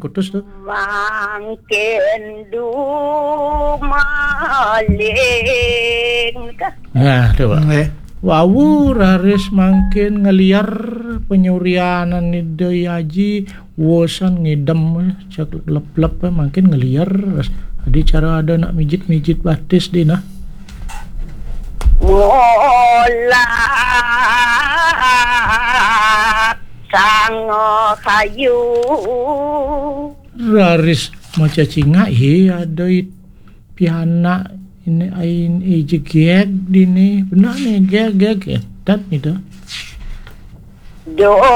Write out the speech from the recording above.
putus tuh. Mangkin dumaling ka. Nah, tuh Pak. Wawu raris mangkin ngeliar penyurianan ni Doi Haji wosan ngidam cak lep-lep mangkin ngeliar adi cara ada nak mijit-mijit batis di nah. Molat sango kayu Raris maca cinga ada piana ini ain ejegeg dini benar nih geg dan itu do